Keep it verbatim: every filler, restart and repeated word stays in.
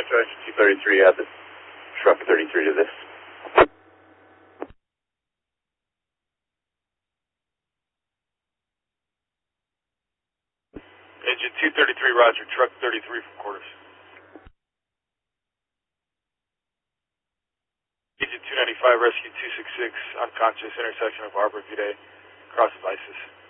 Metro Engine two thirty-three, add the truck thirty-three to this. Engine two thirty-three, roger, truck thirty-three from quarters. Engine two ninety-five, rescue two sixty-six, unconscious, intersection of Arbor Vitae, cross devices.